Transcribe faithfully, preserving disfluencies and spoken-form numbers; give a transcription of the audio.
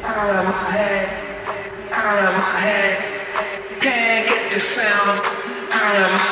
out of my head, out of my head. Can't get the sound out of my